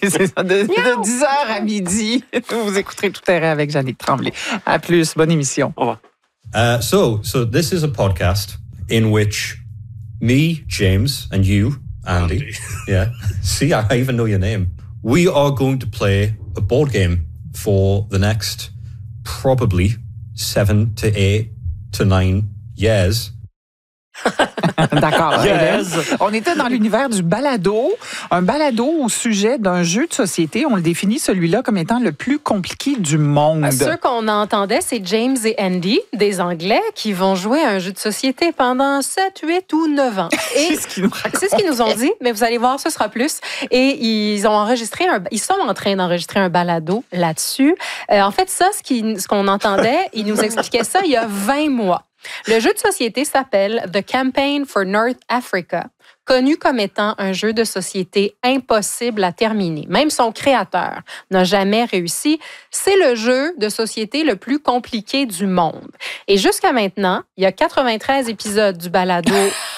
c'est ça. De 10h à midi, vous écouterez Tout terrain avec Jannick Tremblay. À plus, bonne émission. Au revoir. So this is a podcast in which me, James, and you, Andy. Yeah. See, I even know your name. We are going to play a board game for the next probably 7 to 8 to 9 years. D'accord. Yes. On était dans l'univers du balado. Un balado au sujet d'un jeu de société. On le définit, celui-là, comme étant le plus compliqué du monde. Ceux qu'on entendait, c'est James et Andy, des Anglais, qui vont jouer à un jeu de société pendant 7, 8 ou 9 ans. Et C'est ce qu'ils nous racontent. c'est ce qu'ils nous ont dit, mais vous allez voir, ce sera plus. Et ils sont en train d'enregistrer un balado là-dessus. En fait, ça, ce qu'on entendait, ils nous expliquaient ça il y a 20 mois. Le jeu de société s'appelle The Campaign for North Africa, connu comme étant un jeu de société impossible à terminer. Même son créateur n'a jamais réussi. C'est le jeu de société le plus compliqué du monde. Et jusqu'à maintenant, il y a 93 épisodes du balado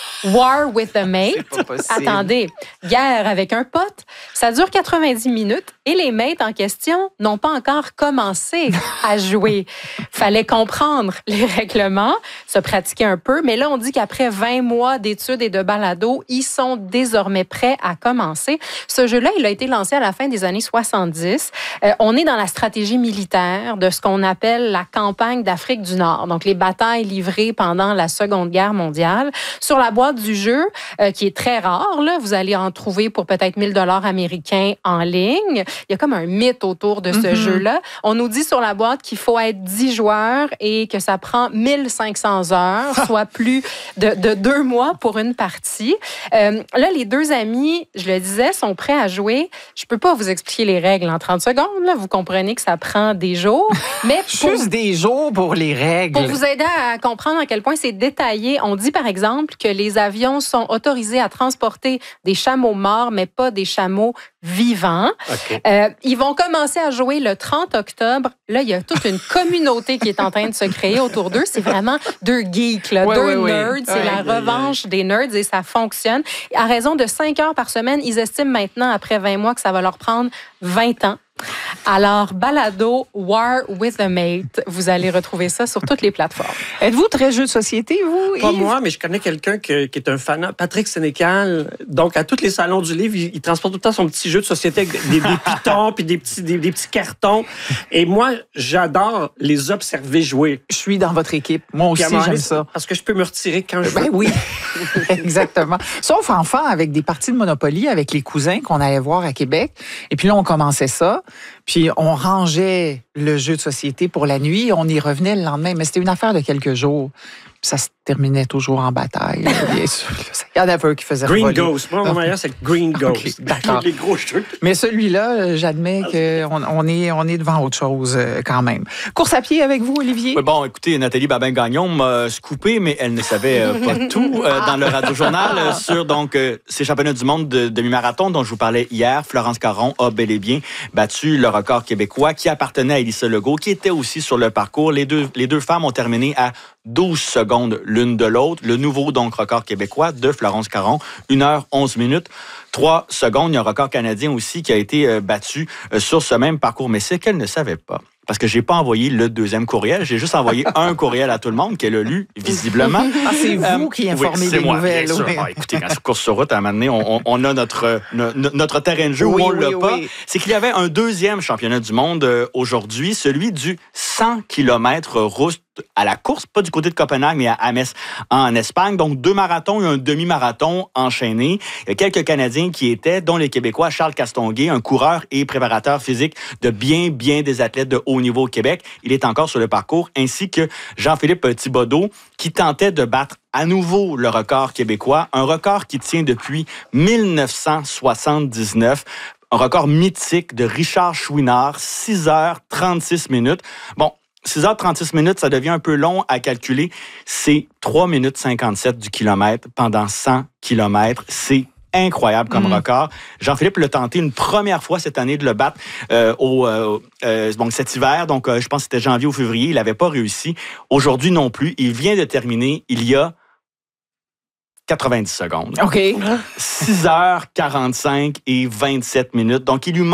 War with a Mate. C'est pas possible. Attendez, guerre avec un pote, ça dure 90 minutes et les mates en question n'ont pas encore commencé à jouer. Fallait comprendre les règlements, se pratiquer un peu, mais là, on dit qu'après 20 mois d'études et de balado, ils sont désormais prêts à commencer. Ce jeu-là, il a été lancé à la fin des années 70. On est dans la stratégie militaire de ce qu'on appelle la campagne d'Afrique du Nord, donc les batailles livrées pendant la Seconde Guerre mondiale. Sur la boîte du jeu, qui est très rare, là, vous allez en trouver pour peut-être 1 000 $ américains en ligne. Il y a comme un mythe autour de ce jeu-là. On nous dit sur la boîte qu'il faut être 10 joueurs et que ça prend 1500 heures, soit plus de 2 mois pour une partie. Là, les deux amis, je le disais, sont prêts à jouer. Je peux pas vous expliquer les règles en 30 secondes. Là. Vous comprenez que ça prend des jours. Mais Juste des jours pour les règles. pour vous aider à comprendre à quel point c'est détaillé, on dit par exemple que les avions sont autorisés à transporter des chameaux morts, mais pas des chameaux vivants. Okay. Ils vont commencer à jouer le 30 octobre. Là, il y a toute une communauté qui est en train de se créer autour d'eux. C'est vraiment deux geeks, là, deux nerds. C'est la revanche des nerds et ça fonctionne. À raison de 5 heures par semaine, ils estiment maintenant, après 20 mois, que ça va leur prendre 20 ans. Alors, balado War with a Mate, vous allez retrouver ça sur toutes les plateformes. Êtes-vous très jeu de société, vous? Pas Yves? moi, mais je connais quelqu'un qui est un fanat, Patrick Sénécal. Donc, à tous les salons du livre, il transporte tout le temps son petit jeu de société avec des pitons puis des petits cartons. Et moi, j'adore les observer jouer. Je suis dans votre équipe. Moi aussi, j'aime ça. Parce que je peux me retirer quand je veux. Ben oui, exactement. Sauf enfant, avec des parties de Monopoly avec les cousins qu'on allait voir à Québec. Et puis là, on commençait ça. Puis on rangeait le jeu de société pour la nuit. On y revenait le lendemain. Mais c'était une affaire de quelques jours. Puis ça se terminait toujours en bataille, bien sûr. Il y en avait un qui faisait Green voler. Ghost. Moi, mon meilleur, c'est Green Ghost. Okay, d'accord. Les gros jeux. Mais celui-là, j'admets qu'on est devant autre chose quand même. Course à pied avec vous, Olivier? Oui, bon, écoutez, Nathalie Babin-Gagnon m'a scoopé, mais elle ne savait pas tout dans le Radio-Journal sur donc ces championnats du monde de demi-marathon dont je vous parlais hier. Florence Caron a bel et bien battu le record québécois qui appartenait à Elissa Legault, qui était aussi sur le parcours. Les deux femmes ont terminé à 12 secondes l'une de l'autre. Le nouveau donc record québécois de Florence Caron, 1h11 3 secondes. Il y a un record canadien aussi qui a été battu sur ce même parcours. Mais c'est qu'elle ne savait pas. Parce que j'ai pas envoyé le deuxième courriel, j'ai juste envoyé un courriel à tout le monde qu'elle a lu visiblement. Ah, c'est vous qui informez des nouvelles. Bien sûr. Oui. Ah, écoutez, quand c'est course sur route, à un moment donné, on a notre terrain de jeu où on l'a pas. Oui. C'est qu'il y avait un deuxième championnat du monde aujourd'hui, celui du 100 km route à la course, pas du côté de Copenhague, mais à Ames en Espagne. Donc, 2 marathons et un demi-marathon enchaînés. Il y a quelques Canadiens qui étaient, dont les Québécois, Charles Castonguay, un coureur et préparateur physique de bien des athlètes de haut niveau au Québec. Il est encore sur le parcours, ainsi que Jean-Philippe Thibodeau, qui tentait de battre à nouveau le record québécois, un record qui tient depuis 1979. Un record mythique de Richard Chouinard, 6h36. Bon, 6h36, ça devient un peu long à calculer. C'est 3:57 du kilomètre pendant 100 km. C'est incroyable comme record. Jean-Philippe l'a tenté une première fois cette année de le battre donc cet hiver. Donc, je pense que c'était janvier ou février. Il n'avait pas réussi. Aujourd'hui non plus. Il vient de terminer il y a 90 secondes. OK. 6h45 et 27 minutes. Donc, il lui manque